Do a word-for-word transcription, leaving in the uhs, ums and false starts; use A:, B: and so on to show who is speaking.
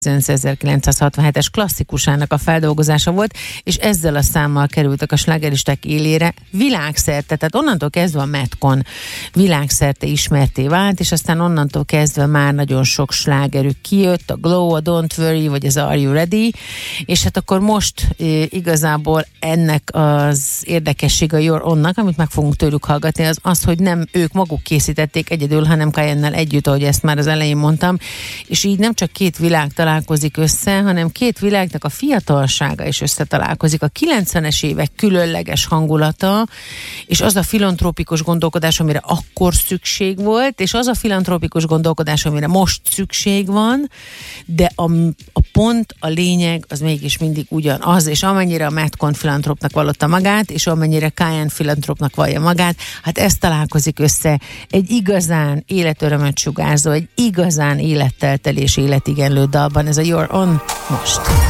A: ezerkilencszázhatvanhetes klasszikusának a feldolgozása volt, és ezzel a számmal kerültek a slágeristák élére világszerte, tehát onnantól kezdve a Metcon világszerte ismerté vált, és aztán onnantól kezdve már nagyon sok slágerük kijött, a Glow, a Don't Worry, vagy az Are You Ready, és hát akkor most e, igazából ennek az érdekessége a You're On-nak, amit meg fogunk tőlük hallgatni, az az, hogy nem ők maguk készítették egyedül, hanem Cayenne-nel együtt, ahogy ezt már az elején mondtam, és így nem csak két világ találkozik össze, hanem két világnak a fiatalsága is összetalálkozik. A kilencvenes évek különleges hangulata, és az a filantrópikus gondolkodás, amire akkor szükség volt, és az a filantrópikus gondolkodás, amire most szükség van, de a, a pont, a lényeg, az mégis mindig ugyanaz, és amennyire a Metcon filantrópnak vallotta magát, és amennyire Cayenne filantrópnak vallja magát, hát ez találkozik össze egy igazán életörömöt sugárzó, egy igazán élettel telés, életigenlő dalban. Ez a You're On most.